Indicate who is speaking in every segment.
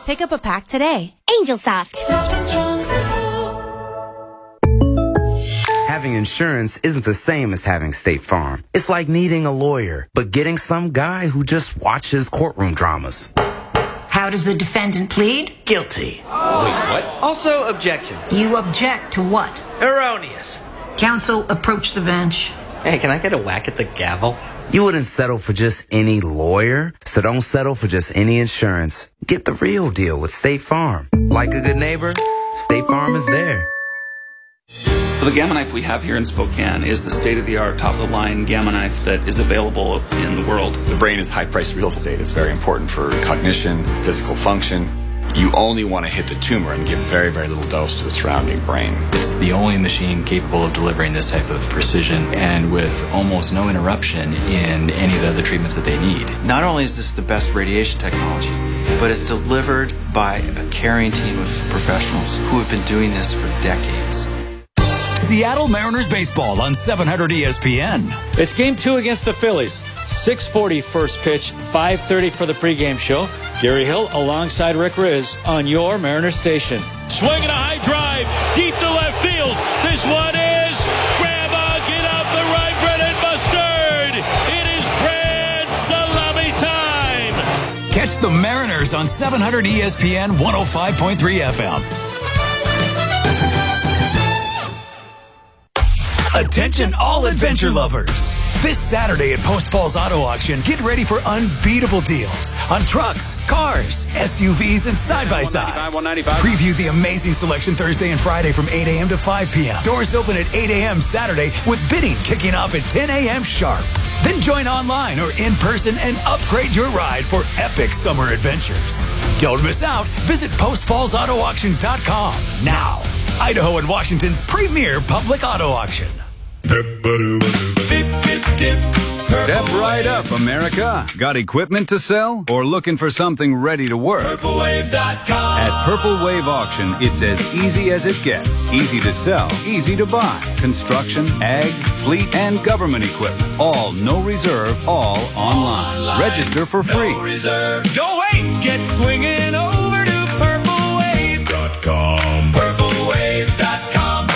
Speaker 1: Pick up a pack today.
Speaker 2: Angel Soft.
Speaker 3: Having insurance isn't the same as having State Farm. It's like needing a lawyer, but getting some guy who just watches courtroom dramas.
Speaker 4: How does the defendant plead?
Speaker 5: Guilty.
Speaker 6: Wait, what? Also, objection.
Speaker 4: You object to what?
Speaker 6: Erroneous.
Speaker 4: Counsel, approach the bench.
Speaker 6: Hey, can I get a whack at the gavel?
Speaker 3: You wouldn't settle for just any lawyer, so don't settle for just any insurance. Get the real deal with State Farm. Like a good neighbor, State Farm is there.
Speaker 7: The Gamma knife we have here in Spokane is the state-of-the-art, top-of-the-line Gamma knife that is available in the world.
Speaker 8: The brain is high-priced real estate. It's very important for cognition, physical function. You only want to hit the tumor and give very, very little dose to the surrounding brain.
Speaker 9: It's the only machine capable of delivering this type of precision and with almost no interruption in any of the other treatments that they need.
Speaker 10: Not only is this the best radiation technology, but it's delivered by a caring team of professionals who have been doing this for decades.
Speaker 11: Seattle Mariners baseball on 700 ESPN.
Speaker 12: It's game 2 against the Phillies. 6:40 first pitch, 5:30 for the pregame show. Gary Hill alongside Rick Riz on your Mariners station.
Speaker 13: Swinging a high drive deep to left field. This one is grab on, get out the right, Brennan Mustard. It is grand salami time.
Speaker 11: Catch the Mariners on 700 ESPN 105.3 FM. Attention all adventure lovers. This Saturday at Post Falls Auto Auction, get ready for unbeatable deals on trucks, cars, SUVs, and side-by-sides. Preview the amazing selection Thursday and Friday from 8 a.m. to 5 p.m. Doors open at 8 a.m. Saturday with bidding kicking off at 10 a.m. sharp. Then join online or in person and upgrade your ride for epic summer adventures. Don't miss out. Visit postfallsautoauction.com now. Idaho and Washington's premier public auto auction.
Speaker 14: Step right up, America. Got equipment to sell or looking for something ready to work? PurpleWave.com. At Purple Wave Auction, it's as easy as it gets. Easy to sell, easy to buy. Construction, ag, fleet, and government equipment. All no reserve, all online. Register for free.
Speaker 13: No reserve. Don't wait. Get swinging over to PurpleWave.com. PurpleWave.com.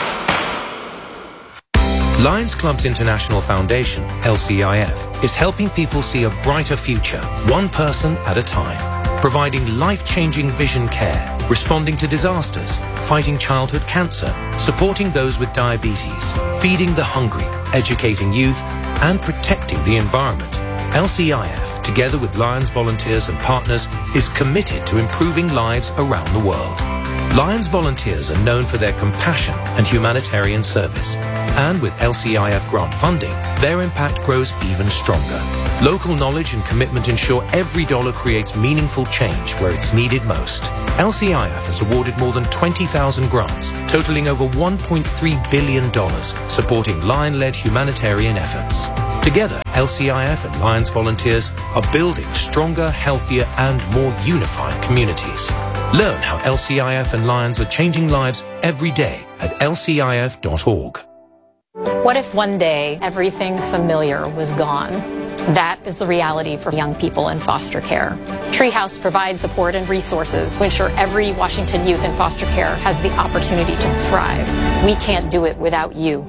Speaker 15: Lions Clubs International Foundation, LCIF, is helping people see a brighter future, one person at a time. Providing life-changing vision care, responding to disasters, fighting childhood cancer, supporting those with diabetes, feeding the hungry, educating youth, and protecting the environment. LCIF, together with Lions volunteers and partners, is committed to improving lives around the world. Lions volunteers are known for their compassion and humanitarian service. And with LCIF grant funding, their impact grows even stronger. Local knowledge and commitment ensure every dollar creates meaningful change where it's needed most. LCIF has awarded more than 20,000 grants, totaling over $1.3 billion, supporting Lion-led humanitarian efforts. Together, LCIF and Lions volunteers are building stronger, healthier, and more unified communities. Learn how LCIF and Lions are changing lives every day at lcif.org.
Speaker 16: What if one day everything familiar was gone? That is the reality for young people in foster care. Treehouse provides support and resources to ensure every Washington youth in foster care has the opportunity to thrive. We can't do it without you.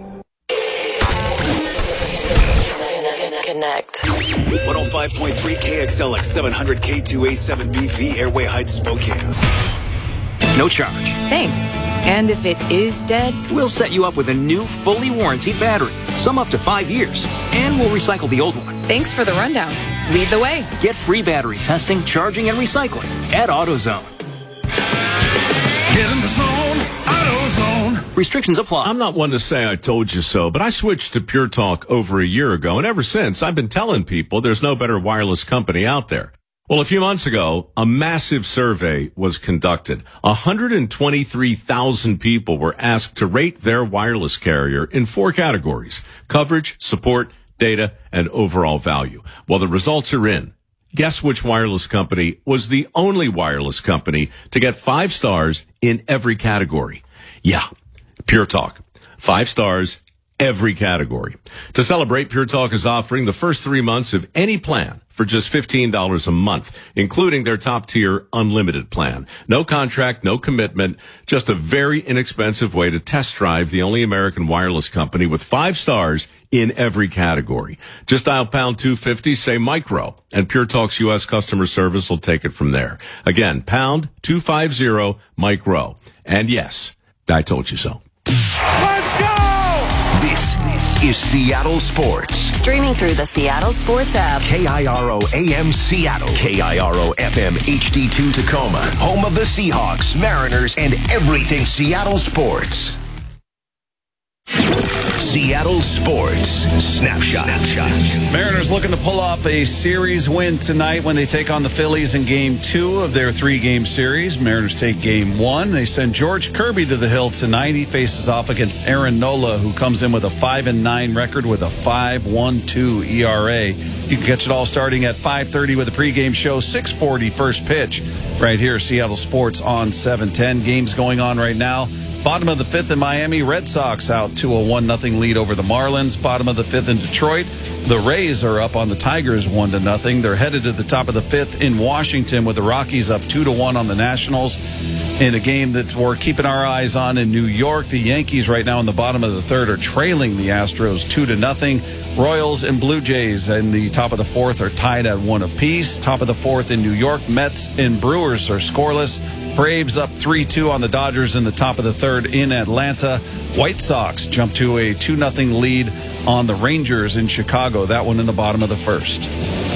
Speaker 17: Connect. 105.3 KXLX 700 K2A7BV Airway Heights, Spokane.
Speaker 18: No charge.
Speaker 19: Thanks. And if it is dead?
Speaker 18: We'll set you up with a new, fully warranted battery. Some up to 5 years. And we'll recycle the old one.
Speaker 19: Thanks for the rundown. Lead the way.
Speaker 18: Get free battery testing, charging, and recycling at AutoZone.
Speaker 20: Get in the zone, AutoZone.
Speaker 18: Restrictions apply.
Speaker 21: I'm not one to say I told you so, but I switched to Pure Talk over a year ago, and ever since, I've been telling people there's no better wireless company out there. Well, a few months ago, a massive survey was conducted. 123,000 people were asked to rate their wireless carrier in 4 categories: coverage, support, data, and overall value. Well, the results are in. Guess which wireless company was the only wireless company to get 5 stars in every category? Yeah, Pure Talk. 5 stars every category. To celebrate, Pure Talk is offering the first 3 months of any plan for just $15 a month, including their top-tier unlimited plan. No contract, no commitment, just a very inexpensive way to test drive the only American wireless company with 5 stars in every category. Just dial pound 250, say micro, and Pure Talk's U.S. customer service will take it from there. Again, pound 250 micro. And yes, I told you so.
Speaker 1: This is Seattle Sports.
Speaker 2: Streaming through the Seattle Sports app.
Speaker 1: KIRO AM Seattle. KIRO FM HD2 Tacoma. Home of the Seahawks, Mariners, and everything Seattle sports. Seattle Sports Snapshot.
Speaker 5: Mariners looking to pull off a series win tonight when they take on the Phillies in Game 2 of their 3-game series. Mariners take Game 1. They send George Kirby to the hill tonight. He faces off against Aaron Nola, who comes in with a 5-9 record with a 5.12 ERA. You can catch it all starting at 5:30 with a pregame show, 6:40 first pitch. Right here, Seattle Sports on 710. Games going on right now. Bottom of the 5th in Miami, Red Sox out to a 1-0 lead over the Marlins. Bottom of the 5th in Detroit, the Rays are up on the Tigers 1-0. They're headed to the top of the 5th in Washington with the Rockies up 2-1 on the Nationals. In a game that we're keeping our eyes on in New York, the Yankees right now in the bottom of the 3rd are trailing the Astros 2-0. Royals and Blue Jays in the top of the 4th are tied at 1 apiece. Top of the 4th in New York, Mets and Brewers are scoreless. Braves up 3-2 on the Dodgers in the top of the 3rd in Atlanta. White Sox jump to a 2-0 lead on the Rangers in Chicago. That one in the bottom of the 1st.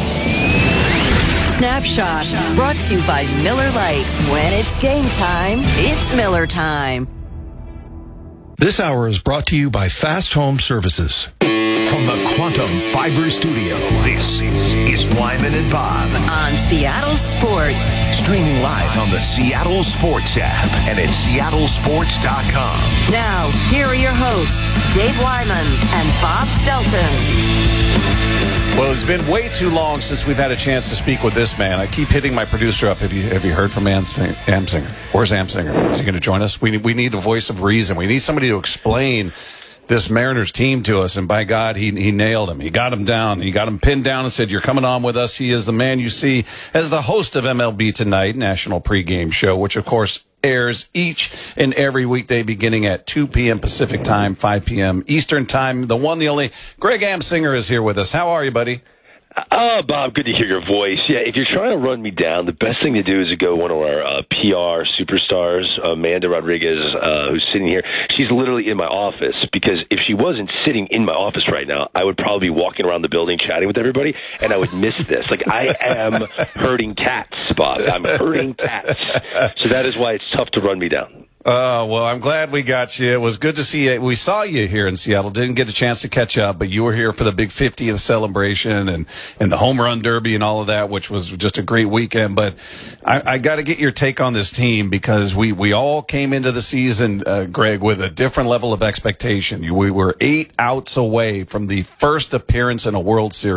Speaker 2: Snapshot brought to you by Miller Lite. When it's game time, it's Miller time.
Speaker 22: This hour is brought to you by Fast Home Services.
Speaker 1: From the Quantum Fiber Studio, this is Wyman and Bob
Speaker 2: on Seattle Sports.
Speaker 1: Streaming live on the Seattle Sports app and at seattlesports.com.
Speaker 2: Now, here are your hosts, Dave Wyman and Bob Stelton.
Speaker 5: Well, it's been way too long since we've had a chance to speak with this man. I keep hitting my producer up. Have you heard from Amsinger? Where's Amsinger? Is he going to join us? We need a voice of reason. We need somebody to explain this Mariners team to us, and by God, he nailed him. He got him down. He got him pinned down and said, "You're coming on with us." He is the man you see as the host of MLB Tonight, national pregame show, which, of course, airs each and every weekday beginning at 2 p.m. Pacific time, 5 p.m. Eastern time. The one, the only, Greg Amsinger is here with us. How are you, buddy?
Speaker 23: Oh, Bob, good to hear your voice. Yeah, if you're trying to run me down, the best thing to do is to go to one of our PR superstars, Amanda Rodriguez, who's sitting here. She's literally in my office, because if she wasn't sitting in my office right now, I would probably be walking around the building chatting with everybody, and I would miss this. Like, I am herding cats, Bob. I'm herding cats. So that is why it's tough to run me down.
Speaker 5: Well, I'm glad we got you. It was good to see you. We saw you here in Seattle. Didn't get a chance to catch up, but you were here for the big 50th celebration and the home run derby and all of that, which was just a great weekend. But I got to get your take on this team, because we all came into the season, Greg, with a different level of expectation. We were 8 outs away from the first appearance in a World Series.